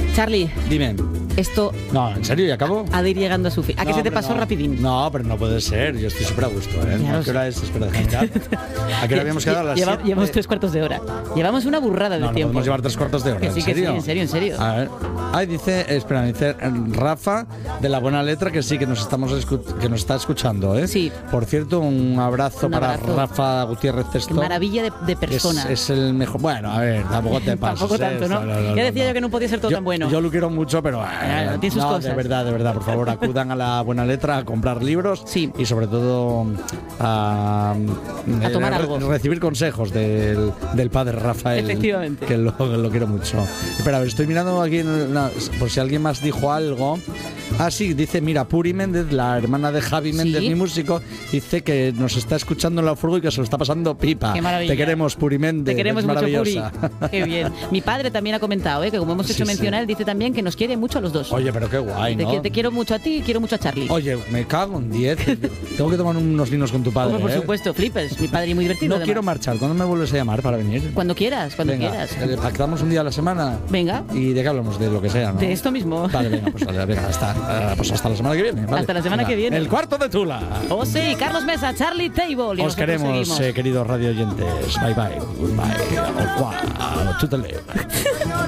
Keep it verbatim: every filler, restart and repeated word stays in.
Charlie. Dime. Esto... No, ¿en serio? ¿Y acabó? Ha de ir llegando a su fin. ¿A que No, se te hombre, pasó no. rapidín? No, pero no puede ser. Yo estoy súper a gusto, ¿eh? Ya ¿A lo qué hora es? Espera, déjame mirar. ¿A qué hora habíamos quedado? A las Lleva- siete. Llevamos tres cuartos de hora. Llevamos una burrada de No, no tiempo. podemos llevar tres cuartos de hora. Que sí, ¿En que sí, serio? en serio, en serio. A ver. Ay, dice, espera, dice eh, Rafa de La Buena Letra que sí, que nos estamos escu- que nos está escuchando, ¿eh? Sí. Por cierto, un abrazo Un para abrazo. Rafa Gutiérrez Qué Cesto. maravilla de, de Es, persona. es el mejor. Bueno, a ver, tampoco te pases. Tampoco tanto, ¿eh? ¿no? Ya decía yo que no podía ser todo Yo- tan bueno. Yo lo quiero mucho, pero. eh, Claro, tiene sus no, cosas. de verdad, de verdad, por favor, acudan a La Buena Letra a comprar libros. Sí. Y sobre todo a, A tomar eh, algo. recibir consejos del, del padre Rafael. Efectivamente. Que lo, lo quiero mucho. Espera, a ver, estoy mirando aquí en la- por si alguien más dijo algo. Ah, sí, dice, mira, Puri Méndez, la hermana de Javi Méndez, Sí. mi músico, dice que nos está escuchando en la furgo y que se lo está pasando pipa. Qué maravilla. Te queremos, Puri Méndez. Te queremos es mucho, Puri. maravillosa. Qué bien. Mi padre también ha comentado, ¿eh? Que como hemos hecho Sí, mención sí. a él, dice también que nos quiere mucho a los dos. Oye, pero qué guay, te, ¿no? qui- te quiero mucho a ti y quiero mucho a Charlie. Oye, me cago en diez. Tengo que tomar unos vinos con tu padre. Hombre, por ¿eh? supuesto, flippers. Mi padre muy divertido. No además. quiero marchar. ¿Cuándo me vuelves a llamar para venir? Cuando quieras, cuando Venga, quieras. eh, pactamos un día a la semana. Venga. ¿Y de qué hablamos? De lo que sea, ¿no? De esto mismo. Vale, venga, pues, vale, venga, hasta, eh, pues hasta la semana que viene. ¿vale? Hasta la semana Venga, que viene. El cuarto de Tula. Oh, sí, Carlos Mesa, Charlie Table. Y Os nosotros queremos, seguimos. eh, queridos radio oyentes. Bye bye. Bye. Au revoir. Toodaloo.